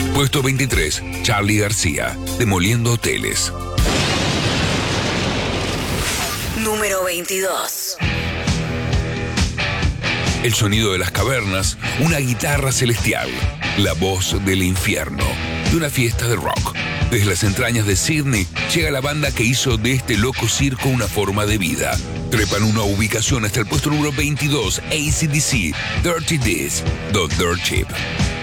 Puesto 23, Charly García, Demoliendo Hoteles. Número 22. El sonido de las cavernas, una guitarra celestial, la voz del infierno, de una fiesta de rock. Desde las entrañas de Sydney llega la banda que hizo de este loco circo una forma de vida. Trepan una ubicación hasta el puesto número 22, AC/DC, Dirty Deeds, The Dirt Cheap.